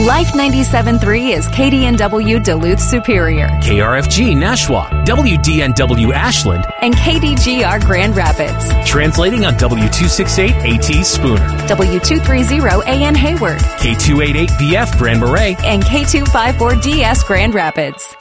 Life 97.3 is KDNW Duluth Superior, KRFG Nashua, WDNW Ashland, and KDGR Grand Rapids. Translating on W268 AT Spooner, W230 AN Hayward, K288BF Grand Marais, and K254DS Grand Rapids.